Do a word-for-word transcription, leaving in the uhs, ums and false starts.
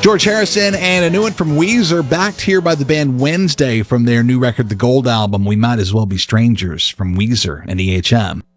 George Harrison and a new one from Weezer, backed here by the band Wednesday from their new record, The Gold Album. We Might As Well Be Strangers from Weezer and E H M.